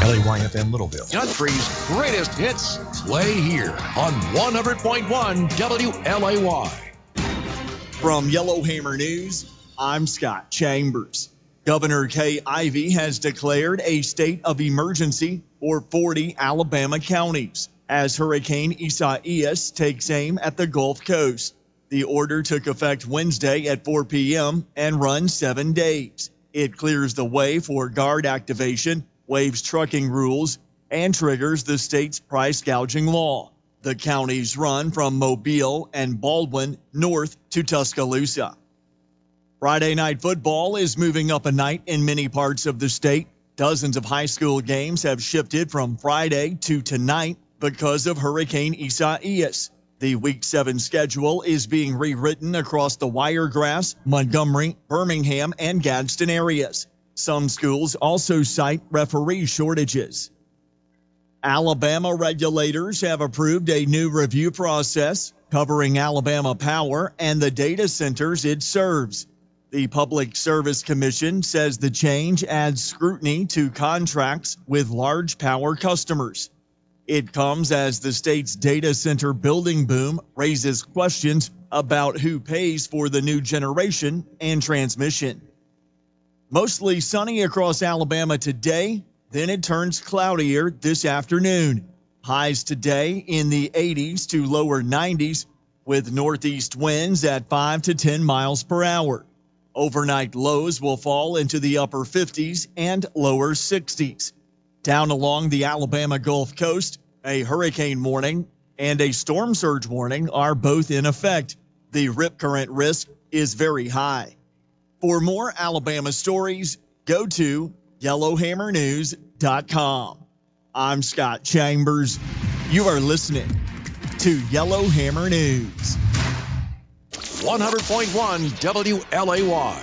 LAYFM Littleville. Country's greatest hits play here on 100.1 WLAY. From Yellowhammer News, I'm Scott Chambers. Governor Kay Ivey has declared a state of emergency for 40 Alabama counties as Hurricane Isaias takes aim at the Gulf Coast. The order took effect Wednesday at 4 p.m. and runs 7 days. It clears the way for guard activation, waives trucking rules, and triggers the state's price gouging law. The counties run from Mobile and Baldwin north to Tuscaloosa. Friday night football is moving up a night in many parts of the state. Dozens of high school games have shifted from Friday to tonight because of Hurricane Isaias. The Week 7 schedule is being rewritten across the Wiregrass, Montgomery, Birmingham, and Gadsden areas. Some schools also cite referee shortages. Alabama regulators have approved a new review process covering Alabama Power and the data centers it serves. The Public Service Commission says the change adds scrutiny to contracts with large power customers. It comes as the state's data center building boom raises questions about who pays for the new generation and transmission. Mostly sunny across Alabama today, then it turns cloudier this afternoon. Highs today in the 80s to lower 90s with northeast winds at 5 to 10 miles per hour. Overnight lows will fall into the upper 50s and lower 60s. Down along the Alabama Gulf Coast, a hurricane warning and a storm surge warning are both in effect. The rip current risk is very high. For more Alabama stories, go to yellowhammernews.com. I'm Scott Chambers. You are listening to Yellowhammer News. 100.1 WLAY.